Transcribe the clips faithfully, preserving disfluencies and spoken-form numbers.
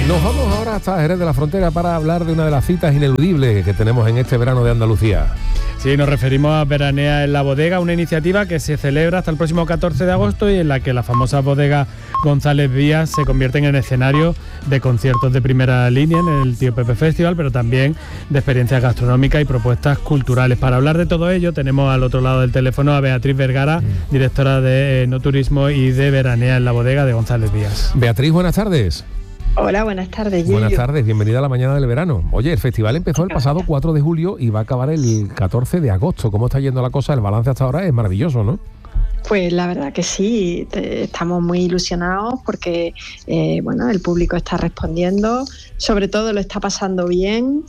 Nos vamos ahora hasta Jerez de la Frontera para hablar de una de las citas ineludibles que tenemos en este verano de Andalucía. Sí, nos referimos a Veranea en la Bodega, una iniciativa que se celebra hasta el próximo catorce de agosto y en la que la famosa bodega González Vías se convierten en escenario de conciertos de primera línea en el Tío Pepe Festival, pero también de experiencias gastronómicas y propuestas culturales. Para hablar de todo ello tenemos al otro lado del teléfono a Beatriz Vergara, directora de eh, No Turismo y de Veranea en la Bodega de González Vías. Beatriz, buenas tardes. Hola, buenas tardes, Yuyu. Buenas tardes, bienvenida a la mañana del verano. Oye, el festival empezó el pasado cuatro de julio y va a acabar el catorce de agosto. ¿Cómo está yendo la cosa? El balance hasta ahora es maravilloso, ¿no? Pues la verdad que sí, te, estamos muy ilusionados porque eh, bueno, el público está respondiendo, sobre todo lo está pasando bien,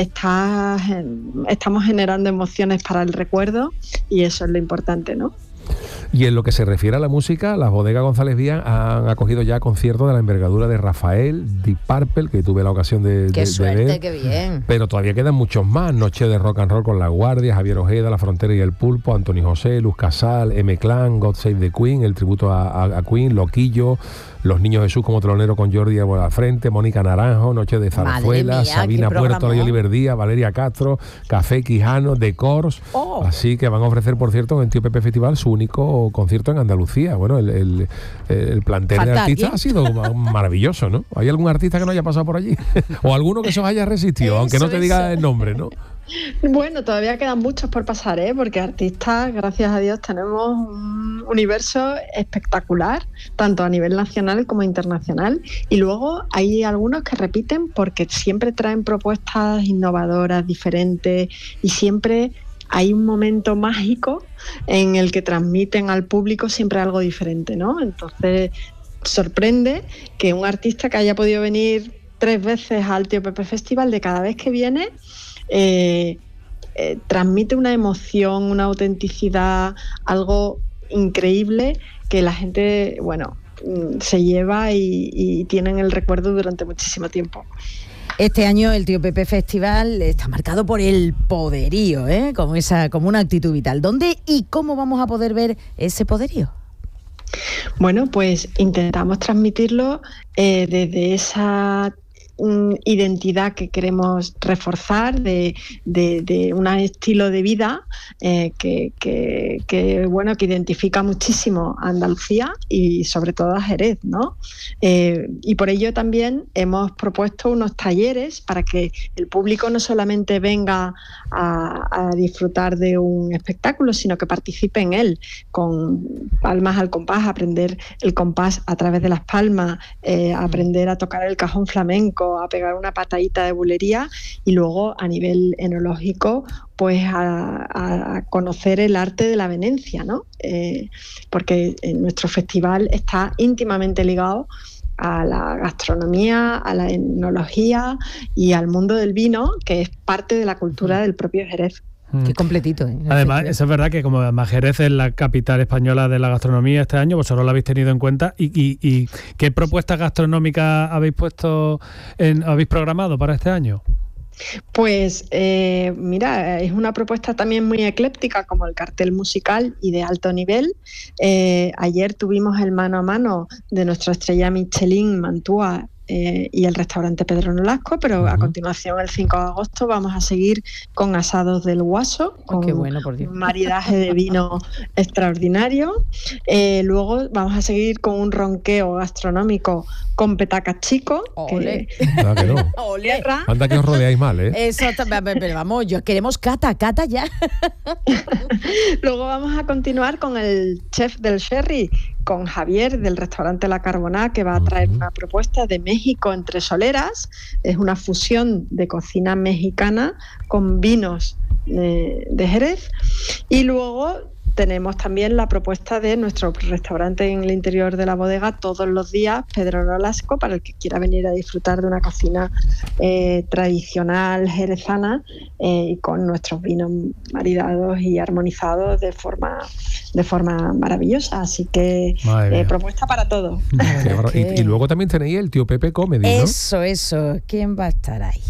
está, estamos generando emociones para el recuerdo y eso es lo importante, ¿no? Y en lo que se refiere a la música, las bodegas González Vías han acogido ya conciertos de la envergadura de Rafael, Deep Purple, que tuve la ocasión de, qué de, suerte, de ver. Qué bien. Pero todavía quedan muchos más. Noche de rock and roll con La Guardia, Javier Ojeda, La Frontera y el Pulpo, Anthony José, Luz Casal, M-Clan, God Save the Queen, el tributo a, a, a Queen, Loquillo, Los Niños Jesús como telonero con Jordi a la frente, Mónica Naranjo, Noche de Zarzuela, Sabina Puerto y Oliver Díaz, Valeria Castro, Café Quijano, Decors. Oh. Así que van a ofrecer, por cierto, en el Tío Pepe Festival su único concierto en Andalucía. Bueno, el, el, el plantel Falta de artistas alguien. Ha sido maravilloso, ¿no? ¿Hay algún artista que no haya pasado por allí? O alguno que se os haya resistido, eso, aunque no te eso. diga el nombre, ¿no? Bueno, todavía quedan muchos por pasar, ¿eh? Porque artistas, gracias a Dios, tenemos un universo espectacular, tanto a nivel nacional como internacional. Y luego hay algunos que repiten porque siempre traen propuestas innovadoras, diferentes, y siempre hay un momento mágico en el que transmiten al público siempre algo diferente, ¿no? Entonces, sorprende que un artista que haya podido venir tres veces al Tío Pepe Festival, de cada vez que viene, Eh, eh, transmite una emoción, una autenticidad, algo increíble que la gente, bueno, se lleva y, y tienen el recuerdo durante muchísimo tiempo. Este año el Tío Pepe Festival está marcado por el poderío, ¿eh? como, esa, como una actitud vital. ¿Dónde y cómo vamos a poder ver ese poderío? Bueno, pues intentamos transmitirlo eh, desde esa identidad que queremos reforzar de, de, de un estilo de vida eh, que, que, que bueno que identifica muchísimo a Andalucía y sobre todo a Jerez, ¿no? Eh, y por ello también hemos propuesto unos talleres para que el público no solamente venga a, a disfrutar de un espectáculo, sino que participe en él con palmas al compás, aprender el compás a través de las palmas, eh, aprender a tocar el cajón flamenco, a pegar una patadita de bulería y luego a nivel enológico pues a, a conocer el arte de la venencia, ¿no? Eh, porque nuestro festival está íntimamente ligado a la gastronomía, a la enología y al mundo del vino, que es parte de la cultura del propio Jerez. Qué completito, ¿eh? Además, eso es verdad que como además Jerez es la capital española de la gastronomía este año, vosotros lo habéis tenido en cuenta. ¿Y, y, y qué propuestas gastronómicas habéis puesto, en, habéis programado para este año? Pues eh, mira, es una propuesta también muy ecléptica, como el cartel musical y de alto nivel. Eh, ayer tuvimos el mano a mano de nuestra estrella Michelin, Mantua, Eh, y el restaurante Pedro Nolasco, pero uh-huh. a continuación el cinco de agosto vamos a seguir con asados del Guaso, con oh, qué bueno, por Dios. un maridaje de vino extraordinario. Eh, luego vamos a seguir con un ronqueo gastronómico con petacas chico. Ole. Que, claro que no. Ole. Anda que os rodeáis mal, ¿eh? Eso, pero vamos, yo queremos cata, cata ya. Luego vamos a continuar con el chef del Sherry, con Javier del restaurante La Carboná, que va a traer una propuesta de México entre soleras. Es una fusión de cocina mexicana con vinos de, de Jerez. Y luego tenemos también la propuesta de nuestro restaurante en el interior de la bodega todos los días, Pedro Nolasco, para el que quiera venir a disfrutar de una cocina eh, tradicional jerezana eh, y con nuestros vinos maridados y armonizados de forma de forma maravillosa. Así que eh, propuesta para todos. y, y luego también tenéis el Tío Pepe Comedy, ¿no? Eso, eso. ¿Quién va a estar ahí?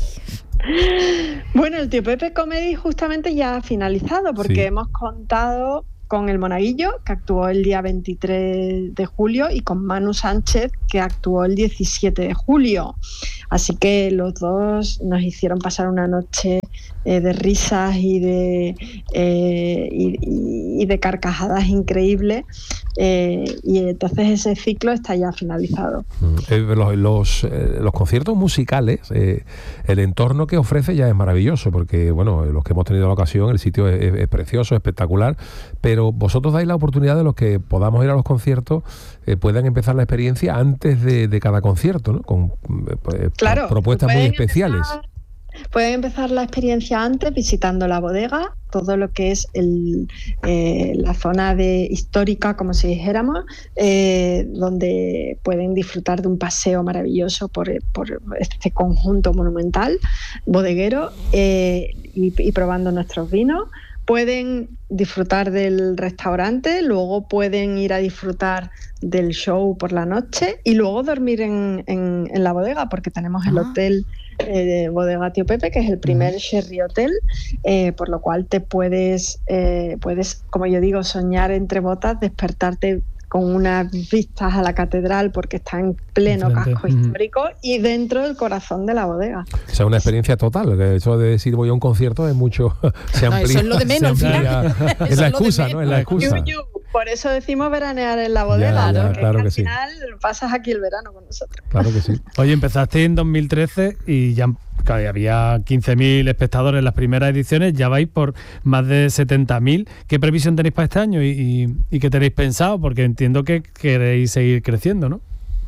Bueno, el Tío Pepe Comedy justamente ya ha finalizado porque sí. hemos contado con el Monaguillo, que actuó el día veintitrés de julio, y con Manu Sánchez, que actuó el diecisiete de julio. Así que los dos nos hicieron pasar una noche eh, de risas y de, eh, y, y de carcajadas increíbles, eh, y entonces ese ciclo está ya finalizado. Eh, los, los, eh, los conciertos musicales, eh, el entorno que ofrece ya es maravilloso, porque bueno, los que hemos tenido la ocasión, el sitio es, es, es precioso, espectacular, pero vosotros dais la oportunidad de los que podamos ir a los conciertos eh, puedan empezar la experiencia antes de, de cada concierto, ¿no? Con eh, claro, propuestas muy especiales. Empezar, pueden empezar la experiencia antes visitando la bodega, todo lo que es el, eh, la zona de histórica, como si dijéramos, eh, donde pueden disfrutar de un paseo maravilloso por, por este conjunto monumental bodeguero, eh, y, y probando nuestros vinos. Pueden disfrutar del restaurante, luego pueden ir a disfrutar del show por la noche y luego dormir en, en, en la bodega, porque tenemos el hotel eh, Bodega Tío Pepe, que es el primer Sherry Hotel, eh, por lo cual te puedes, eh, puedes, como yo digo, soñar entre botas, despertarte con unas vistas a la catedral porque está en pleno Frente. casco uh-huh. histórico y dentro del corazón de la bodega. O sea, una experiencia total. Eso de decir voy a un concierto es mucho... Se amplía, no, eso es lo de menos. Es la excusa, ¿no? Es la excusa. You, you. Por eso decimos veranear en la bodega, ya, ya, ¿no? claro que, que al sí. final pasas aquí el verano con nosotros. Claro que sí. Oye, empezaste en dos mil trece y ya claro, había quince mil espectadores en las primeras ediciones, ya vais por más de setenta mil. ¿Qué previsión tenéis para este año y, y, y qué tenéis pensado? Porque entiendo que queréis seguir creciendo, ¿no?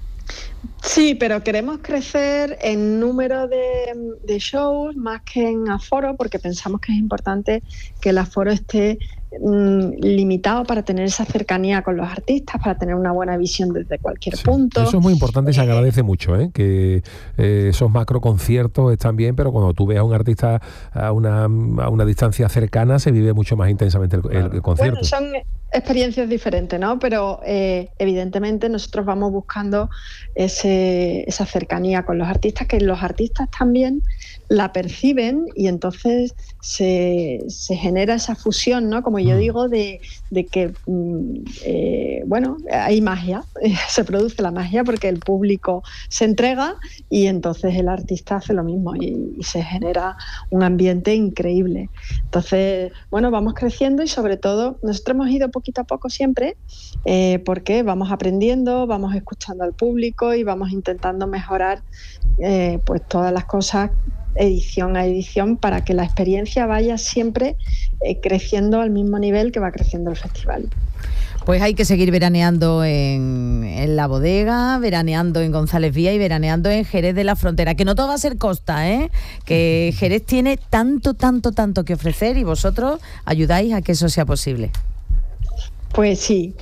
Sí, pero queremos crecer en número de, de shows más que en aforo, porque pensamos que es importante que el aforo esté mm, limitado para tener esa cercanía con los artistas, para tener una buena visión desde cualquier sí, punto. Eso es muy importante y se agradece mucho, ¿eh? Que eh, esos macro conciertos están bien, pero cuando tú ves a un artista a una, a una distancia cercana se vive mucho más intensamente el, el, el concierto. Bueno, son experiencias diferentes, ¿no? Pero eh, evidentemente nosotros vamos buscando ese, esa cercanía con los artistas, que los artistas también la perciben y entonces se, se genera esa fusión, ¿no? Como yo digo, de, de que, eh, bueno, hay magia, se produce la magia porque el público se entrega y entonces el artista hace lo mismo y, y se genera un ambiente increíble. Entonces, bueno, vamos creciendo y sobre todo nosotros hemos ido poquito a poco siempre, eh, porque vamos aprendiendo, vamos escuchando al público y vamos intentando mejorar eh, pues todas las cosas edición a edición para que la experiencia vaya siempre eh, creciendo al mismo nivel que va creciendo el festival. Pues hay que seguir veraneando en, en la bodega, veraneando en González Vía y veraneando en Jerez de la Frontera, que no todo va a ser costa, ¿eh? Que Jerez tiene tanto, tanto, tanto que ofrecer y vosotros ayudáis a que eso sea posible. Pues sí,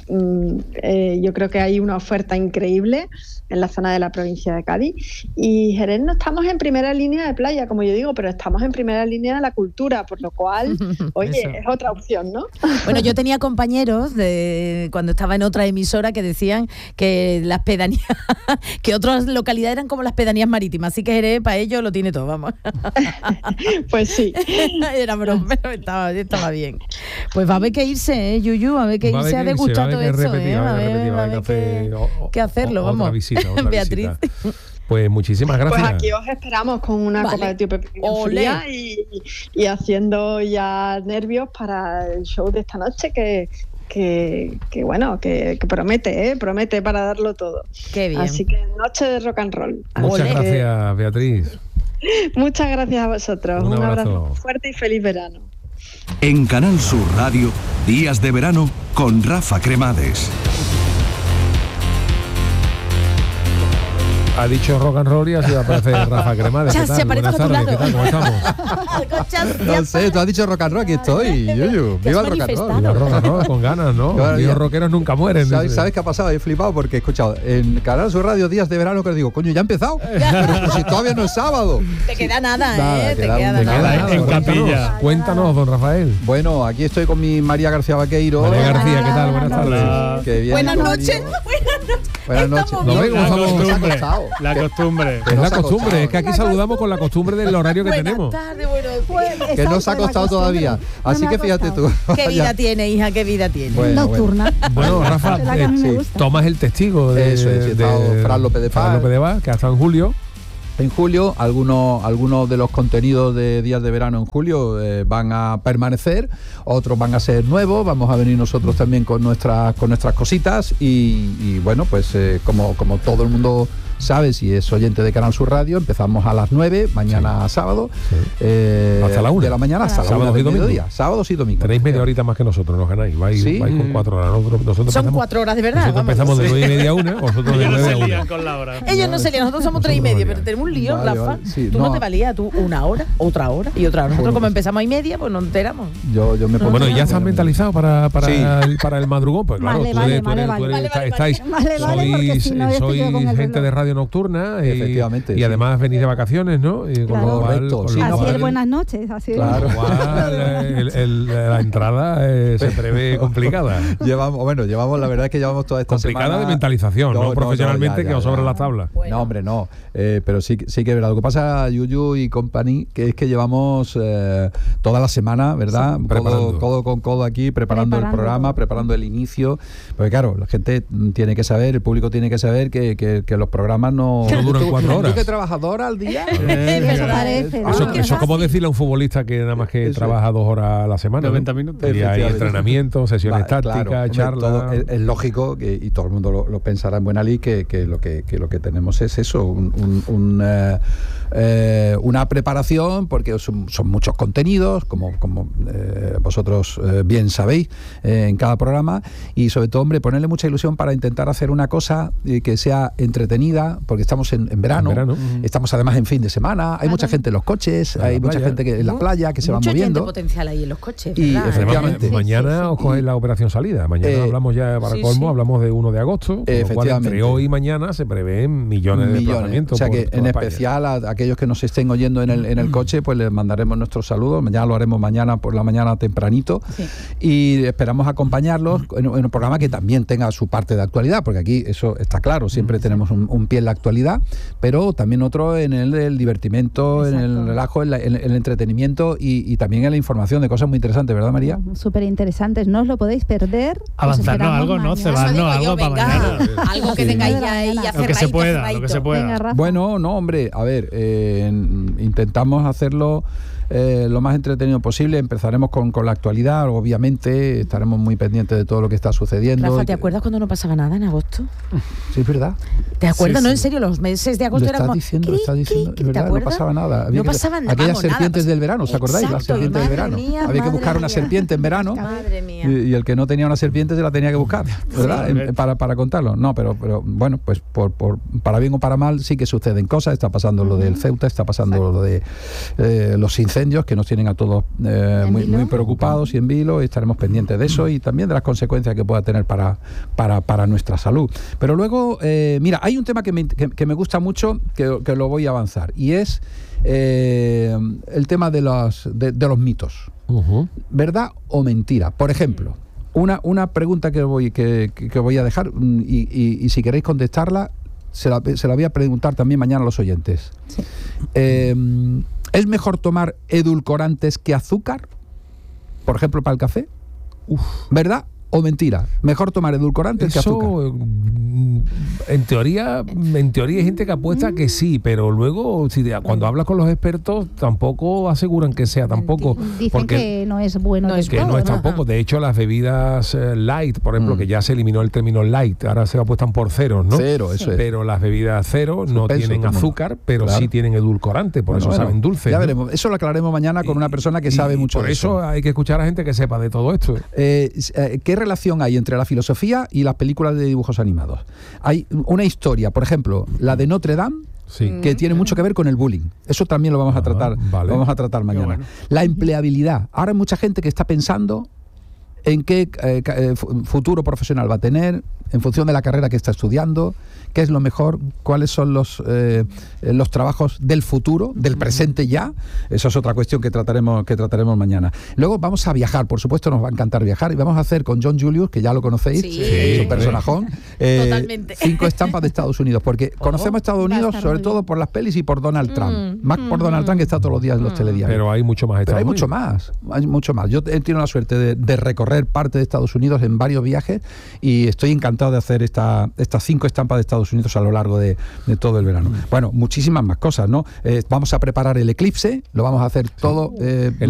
eh, yo creo que hay una oferta increíble en la zona de la provincia de Cádiz y Jerez no estamos en primera línea de playa, como yo digo, pero estamos en primera línea de la cultura, por lo cual, oye, eso es otra opción, ¿no? Bueno, yo tenía compañeros de cuando estaba en otra emisora que decían que las pedanías, que otras localidades eran como las pedanías marítimas, así que Jerez para ellos lo tiene todo, vamos. Pues sí. Era broma, pero estaba, estaba bien. Pues va a haber que irse, ¿eh, Yuyu? Va a haber que irse. Se ha degustado todo eso, ¿eh? Va a haber que hacerlo, vamos. Otra visita, otra Beatriz. Visita. Pues muchísimas gracias. Pues aquí os esperamos con una vale. copa de Tío Pepe fría y, y haciendo ya nervios para el show de esta noche que... Que, que bueno, que, que promete, ¿eh? Promete para darlo todo. Qué bien. Así que noche de rock and roll. Muchas Olé. gracias, Beatriz. Muchas gracias a vosotros. Un, Un abrazo. abrazo fuerte y feliz verano. En Canal Sur Radio, Días de Verano con Rafa Cremades. Ha dicho rock and roll y así aparece Rafa Cremades. ¿Qué tal? Buenas tardes, ¿qué tal? ¿Cómo estamos? No sé, tú has dicho rock and roll, aquí estoy, Yuyu. Viva el rock and roll. Viva el rock and roll, con ganas, ¿no? Bueno, los rockeros nunca mueren. ¿Sabes, ¿Sabes qué ha pasado? He flipado porque he escuchado en Canal Sur Radio Días de Verano que os digo, coño, ya ha empezado. Pero pues, si todavía no es sábado. Te queda nada, nada ¿eh? Te queda, queda te nada. queda nada. En capilla. Cuéntanos, don Rafael. Bueno, aquí estoy con mi María García Vaqueiro. María García, ¿qué tal? Buenas tardes. Que viene Buenas conmigo. noches. Buenas noches. No, No, vengo, La vamos, costumbre. Que- La costumbre. Es la costumbre, es que aquí saludamos con la costumbre del horario que Buenas tenemos. tardes, buenos días. que no se ha costado todavía. Así que fíjate tú. ¿Qué vida tiene, hija? ¿Qué vida tiene? Bueno, Nocturna. Bueno, Rafa, Es la que a mí me eh, gusta. tomas el testigo de, Eso es, sí, he de estado Fran López de Paz. Fran López de Paz, que ha estado en julio. en julio. Algunos, algunos de los contenidos de Días de Verano en julio eh, van a permanecer, otros van a ser nuevos. Vamos a venir nosotros también con nuestras, con nuestras cositas y, y bueno, pues eh, como, como todo el mundo sabe, si es oyente de Canal Sur Radio, empezamos a las nueve, mañana sí. sábado, sí. Eh, hasta la una de la mañana hasta la una del mediodía, sábados y domingos. Tenéis media horita más que nosotros, nos ganáis, vais, ¿sí? vais con cuatro horas. Nosotros, nosotros Son cuatro horas de verdad. Nosotros vamos. empezamos de nueve y media a una, vosotros de nueve a una. Con la hora. Ellos no se lían, nosotros somos tres y media, pero tenemos un lío, vale, Rafa. Vale, sí, tú no. no te valías, tú una hora, otra hora y otra hora. Nosotros bueno, como pues, empezamos a y media, pues nos enteramos. Yo, yo me pongo bueno, ¿y ya estás mentalizado para, para, sí. el, para el madrugón? Pues claro, vale, tú vale, eres, vale, tú eres, vale, tú eres, vale, vale, estáis, vale, vale, sois, si no, sois gente reloj. de radio nocturna y, Efectivamente, y sí. además venís de vacaciones, ¿no? Y con Claro. lo cual, Correcto, con sí, lo Así cual- es, buenas noches. Así Claro. es. Igual, el- el- la entrada eh, se prevé complicada. Llevamos, bueno, llevamos, la verdad es que llevamos toda esta Complicada semana de mentalización, no, no, no, profesionalmente ya, ya, que os ya. sobran las tablas. Bueno. No, hombre, no. Eh, pero sí, sí que es verdad. Lo que pasa, Yuyu y company, que es que llevamos eh, toda la semana, ¿verdad? Sí, codo, preparando. codo con codo aquí, preparando, Preparando el programa, todo. preparando el inicio. Porque claro, la gente tiene que saber, el público tiene que saber que, que, que los programas no... No duran ¿Tú- cuatro horas. ¿Tú que trabajador al día? Sí, eso parece, ¿no? Eso, Ah, eso es como decirle a un futbolista que nada más que Eso trabaja dos horas a la semana. noventa ¿no? minutos. Y hay Efectivamente. entrenamiento, sesiones Va, tácticas, claro, hombre, charlas. todo es, es lógico que, y todo el mundo lo, lo pensará en Buena Ley que, que lo que, que lo que tenemos es eso, un, un, un, eh, eh, una preparación, porque son, son muchos contenidos, como, como eh, vosotros eh, bien sabéis, eh, en cada programa, y sobre todo, hombre, ponerle mucha ilusión para intentar hacer una cosa eh, que sea entretenida, porque estamos en, en verano, En verano. estamos además en fin de semana, hay mucha gente en los coches, En la hay mucha playa. gente que en la playa que se va Mucho oyente moviendo. potencial ahí en los coches, Y ¿verdad? efectivamente. Además, mañana Sí, sí, sí. os cogéis la operación salida. Mañana Eh, hablamos ya para sí, colmo, sí. hablamos de uno de agosto. Con lo cual, Efectivamente. entre hoy y mañana se prevén millones, de millones. desplazamientos. O sea por que toda en España. especial a, a aquellos que nos estén oyendo en el, en el coche, pues les mandaremos nuestros saludos. Ya lo haremos mañana por la mañana tempranito. Sí. Y esperamos acompañarlos en, en un programa que también tenga su parte de actualidad, porque aquí eso está claro, siempre tenemos un, un pie en la actualidad, pero también otro en el, el divertimento, en el Exacto. relajo, en, la- en el entretenimiento y, y también en la información de cosas muy interesantes, ¿verdad, María? Súper interesantes, no os lo podéis perder. Os Avanzarnos esperamos algo, ¿no? mañana. Cebarnos Eso digo algo yo, para venga, mañana. algo que Sí. tengáis ya ahí Lo que Lo que se aferradito, pueda, lo que aferradito. se pueda. Venga, Rafa. Bueno, no, hombre, a ver, eh, intentamos hacerlo eh, lo más entretenido posible. Empezaremos con, con la actualidad, obviamente, estaremos muy pendientes de todo lo que está sucediendo. Rafa, Y ¿te que- acuerdas cuando no pasaba nada en agosto? Sí, es verdad. ¿Te acuerdas? Sí, no, sí. en serio, los meses de Lo agosto estás eran como... diciendo, lo cri, estás diciendo, cri, es ¿te verdad, no acuerdas? pasaba nada. Había No que- pasaba nada. Aquellas vamos, nada, serpientes pues- del verano, ¿os acordáis? Las Exacto, serpientes del madre verano. mía, Había que madre buscar una mía. serpiente en verano. Madre mía. Y, y el que no tenía una serpiente se la tenía que buscar, ¿verdad? Sí. En- para, para contarlo. No, pero, pero bueno, pues por, por, para bien o para mal sí que suceden cosas. Está pasando lo del Ceuta, está pasando lo de eh, los incendios que nos tienen a todos eh, ¿En muy, vilo? muy preocupados y en vilo. Y estaremos pendientes de eso y también de las consecuencias que pueda tener para, para, para nuestra salud. Pero luego, eh, mira, hay un tema que me, que, que me gusta mucho, que, que lo voy a avanzar, y es eh, el tema de los, de, de los mitos. Ujú. ¿Verdad o mentira? Por ejemplo, una, una pregunta que voy, que, que- que voy a dejar mm, y, y- y si queréis contestarla, se la, se la voy a preguntar también mañana a los oyentes. Sí. Eh, ¿Es mejor tomar edulcorantes que azúcar? Por ejemplo, para el café. ¿Verdad o mentira? Mejor tomar edulcorantes que azúcar. Eso, mm, en teoría, en teoría hay gente que apuesta que sí, pero luego si te- cuando hablas con los expertos tampoco aseguran que sea tampoco, Dicen porque que no es bueno. No del es que todo, no es ¿no? tampoco. De hecho, las bebidas eh, light, por ejemplo, Mm. que ya se eliminó el término light, ahora se apuestan por ceros, ¿no? Cero, eso es. Pero las bebidas cero no Suspenso, tienen todo el mundo. azúcar, pero Claro. sí tienen edulcorante, por Bueno, eso bueno, saben dulces. Ya ¿no? veremos. Eso lo aclararemos mañana con una persona que Y- sabe y mucho por de eso eso. hay que escuchar a gente que sepa de todo esto. Eh, eh, ¿Qué relación hay entre la filosofía y las películas de dibujos animados? Hay una historia, por ejemplo, la de Notre Dame, Sí. que tiene mucho que ver con el bullying. Eso también lo vamos a Ah, tratar, vale. lo vamos a tratar mañana. bueno. La empleabilidad. Ahora hay mucha gente que está pensando en qué eh, ca- eh, fu- futuro profesional va a tener, en función de la carrera que está estudiando, qué es lo mejor, cuáles son los, eh, eh, los trabajos del futuro, del presente ya. Eso es otra cuestión que trataremos, que trataremos mañana. Luego vamos a viajar, por supuesto nos va a encantar viajar, y vamos a hacer con John Julius, que ya lo conocéis, Sí. es un Sí. personajón, eh, Totalmente. cinco estampas de Estados Unidos, porque conocemos Estados Va a Unidos estar sobre muy todo bien. por las pelis y por Donald Trump. Mm, Más por Donald Trump, que está todos los días en los telediarios. Pero hay mucho más. Pero hay Estados mucho Unidos. más, hay mucho más. Yo he tenido la suerte de, de recorrer recorrer parte de Estados Unidos en varios viajes y estoy encantado de hacer esta, estas cinco estampas de Estados Unidos a lo largo de, de todo el verano. Bueno, muchísimas más cosas, ¿no? Eh, vamos a preparar el eclipse, lo vamos a hacer todo... Eh, el